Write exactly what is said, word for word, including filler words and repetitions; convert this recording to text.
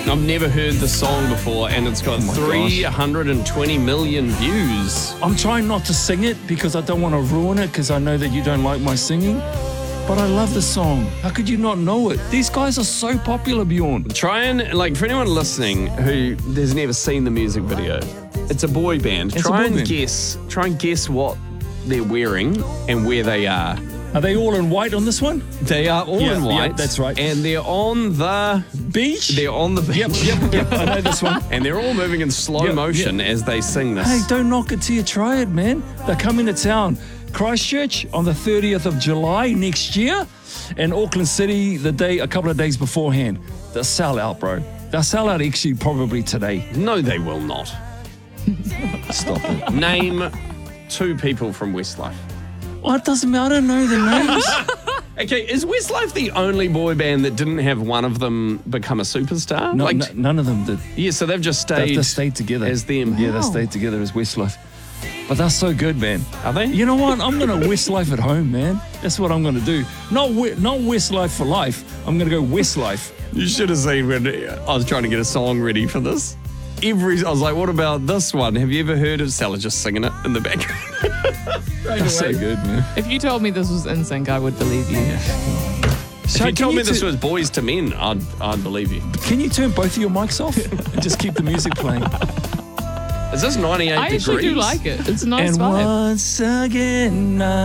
I've never heard the song before, and it's got Oh my three hundred twenty million views. I'm trying not to sing it because I don't want to ruin it because I know that you don't like my singing. But I love the song. How could you not know it? These guys are so popular, Bjorn. Try and, like, for anyone listening who has never seen the music video, it's a boy band. It's try a boy and band. guess. Try and guess what they're wearing and where they are. Are they all in white on this one? They are all Yeah, in yeah, white. that's right. And they're on the Beach? They're on the beach. Yep, yep, yep. I know this one. And they're all moving in slow Yep, motion yep. as they sing this. Hey, don't knock it till you try it, man. They're coming to town. Christchurch on the thirtieth of July next year, and Auckland City the day a couple of days beforehand. They'll sell out, bro. They'll sell out actually probably today. No, they will not. Stop it. Name two people from Westlife. Well, it doesn't matter. I don't know the names. Okay, is Westlife the only boy band that didn't have one of them become a superstar? No, like, no- none of them did. yeah, so they've just They, stayed, they stayed together as them. Yeah, they stayed together as Westlife. But that's so good, man. Are they? You know what? I'm gonna Westlife at home, man. That's what I'm gonna do. Not we- not Westlife for life. I'm gonna go Westlife. You should have seen when I was trying to get a song ready for this. Every I was like, what about this one? Have you ever heard of Stella just singing it in the background? That's so good, man. If you told me this was N Sync, I would believe you. If you told me this was Boys to Men, I'd, I'd believe you. Can you turn both of your mics off and just keep the music playing? Is this ninety-eight I degrees? actually do like it. It's a nice And vibe. once again, I